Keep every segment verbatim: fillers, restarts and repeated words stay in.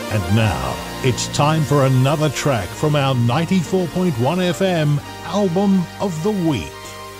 And now, it's time for another track from our ninety-four point one F M Album of the Week.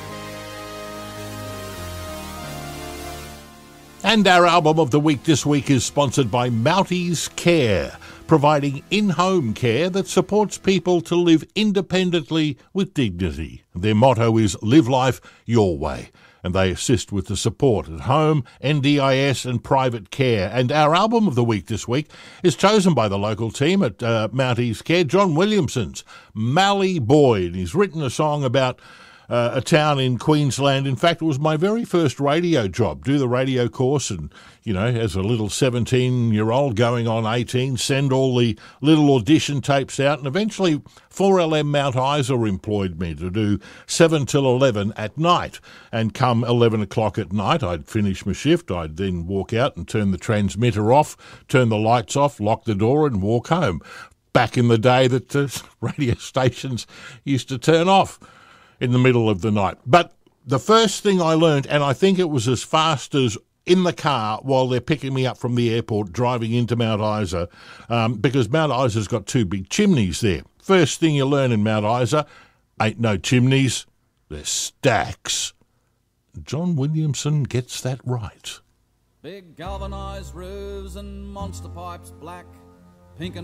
And our Album of the Week this week is sponsored by Mounties Care, providing in-home care that supports people to live independently with dignity. Their motto is Live Life Your Way, and they assist with the support at home, N D I S and private care. And our Album of the Week this week is chosen by the local team at uh, Mounties Care, John Williamson's Mallee Boy. He's written a song about uh, a town in Queensland. In fact, it was my very first radio job, do the radio course and, you know, as a little seventeen-year-old going on eighteen, send all the little audition tapes out, and eventually four L M Mount Isa employed me to do seven till eleven at night, and come eleven o'clock at night, I'd finish my shift, I'd then walk out and turn the transmitter off, turn the lights off, lock the door and walk home. Back in the day that uh, radio stations used to turn off in the middle of the night. But the first thing I learned, and I think it was as fast as in the car while they're picking me up from the airport, driving into Mount Isa, um, because Mount Isa's got two big chimneys there. First thing you learn in Mount Isa, ain't no chimneys, they're stacks. John Williamson gets that right. Big galvanised roofs and monster pipes black,